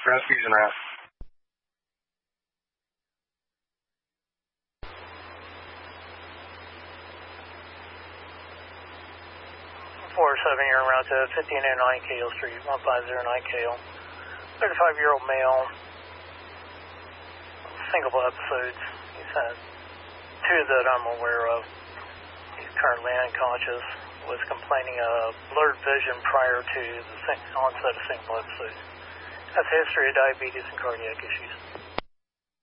Rasputin route. 47, you're en route to 1509 Cale Street, 1509 Cale. 35-year-old male, single episodes. He's had two that I'm aware of. He's currently unconscious, was complaining of blurred vision prior to the onset of single episodes. Has a history of diabetes and cardiac issues.